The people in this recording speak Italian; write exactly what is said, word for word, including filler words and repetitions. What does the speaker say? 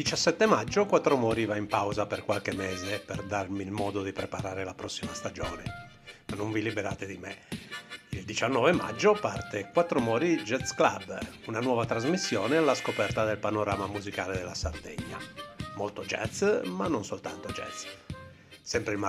diciassette maggio Quattro Mori va in pausa per qualche mese per darmi il modo di preparare la prossima stagione. Ma non vi liberate di me. Il diciannove maggio parte Quattro Mori Jazz Club, una nuova trasmissione alla scoperta del panorama musicale della Sardegna. Molto jazz, ma non soltanto jazz. Sempre il